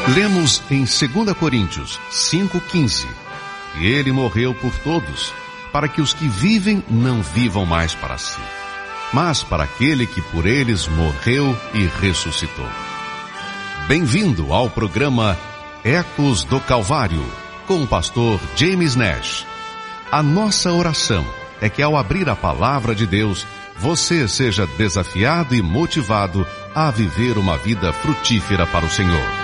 Lemos em 2 Coríntios 5,15. E ele morreu por todos, para que os que vivem não vivam mais para si, mas para aquele que por eles morreu e ressuscitou. Bem-vindo ao programa Ecos do Calvário, com o pastor James Nash. A nossa oração é que ao abrir a palavra de Deus, você seja desafiado e motivado a viver uma vida frutífera para o Senhor.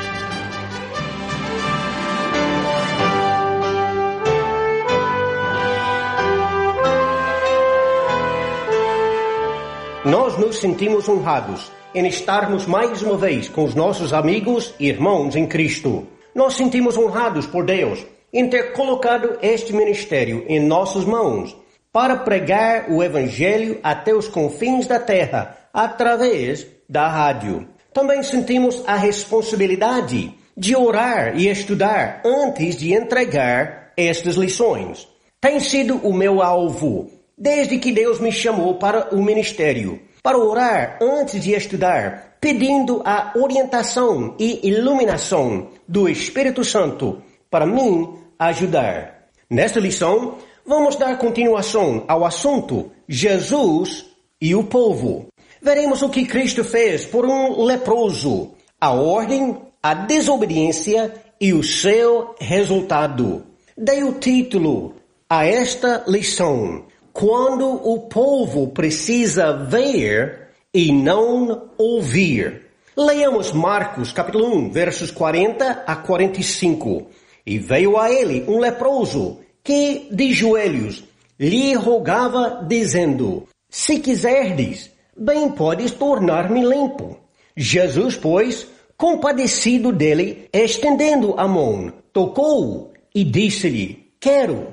Nós nos sentimos honrados em estarmos mais uma vez com os nossos amigos e irmãos em Cristo. Nós sentimos honrados por Deus em ter colocado este ministério em nossas mãos para pregar o Evangelho até os confins da terra, através da rádio. Também sentimos a responsabilidade de orar e estudar antes de entregar estas lições. Tem sido o meu alvo desde que Deus me chamou para o ministério, para orar antes de estudar, pedindo a orientação e iluminação do Espírito Santo para me ajudar. Nesta lição, vamos dar continuação ao assunto Jesus e o povo. Veremos o que Cristo fez por um leproso, a ordem, a desobediência e o seu resultado. Dei o título a esta lição: Quando o povo precisa ver e não ouvir. Leamos Marcos capítulo 1, versos 40 a 45. E veio a ele um leproso, que de joelhos lhe rogava, dizendo: Se quiserdes, bem podes tornar-me limpo. Jesus, pois, compadecido dele, estendendo a mão, tocou-o e disse-lhe: Quero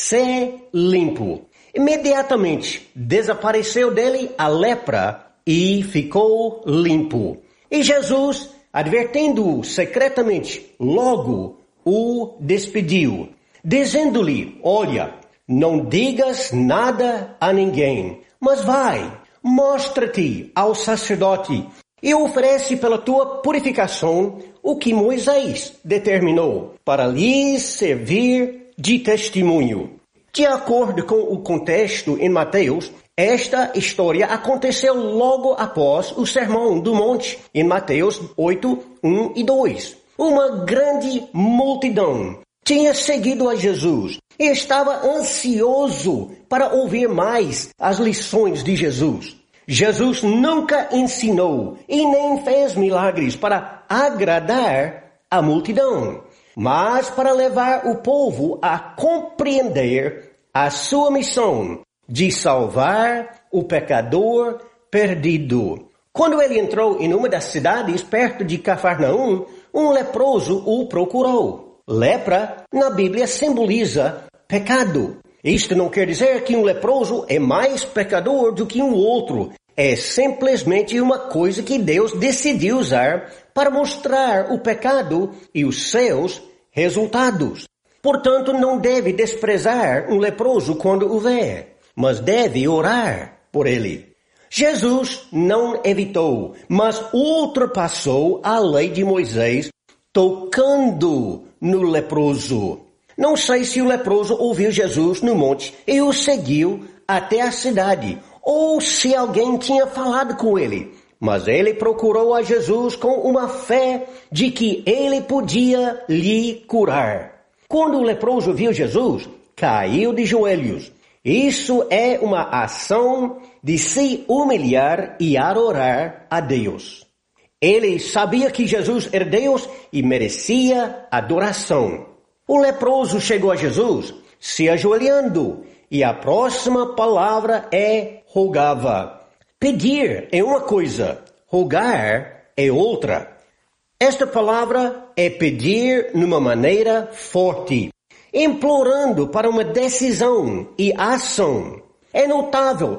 ser limpo. Imediatamente desapareceu dele a lepra e ficou limpo. E Jesus, advertendo-o secretamente, logo o despediu, dizendo-lhe: Olha, não digas nada a ninguém, mas vai, mostra-te ao sacerdote e oferece pela tua purificação o que Moisés determinou, para lhes servir de testemunho. De acordo com o contexto em Mateus, esta história aconteceu logo após o Sermão do Monte, em Mateus 8, 1 e 2. Uma grande multidão tinha seguido a Jesus e estava ansioso para ouvir mais as lições de Jesus. Jesus nunca ensinou e nem fez milagres para agradar a multidão, mas para levar o povo a compreender a sua missão de salvar o pecador perdido. Quando ele entrou em uma das cidades perto de Cafarnaum, um leproso o procurou. Lepra, na Bíblia, simboliza pecado. Isto não quer dizer que um leproso é mais pecador do que um outro. É simplesmente uma coisa que Deus decidiu usar para mostrar o pecado e os seus resultados. Portanto, não deve desprezar um leproso quando o vê, mas deve orar por ele. Jesus não evitou, mas ultrapassou a lei de Moisés, tocando no leproso. Não sei se o leproso ouviu Jesus no monte e o seguiu até a cidade, ou se alguém tinha falado com ele. Mas ele procurou a Jesus com uma fé de que ele podia lhe curar. Quando o leproso viu Jesus, caiu de joelhos. Isso é uma ação de se humilhar e adorar a Deus. Ele sabia que Jesus era Deus e merecia adoração. O leproso chegou a Jesus, se ajoelhando, e a próxima palavra é rogava. Pedir é uma coisa, rogar é outra. Esta palavra é pedir numa maneira forte, implorando para uma decisão e ação. É notável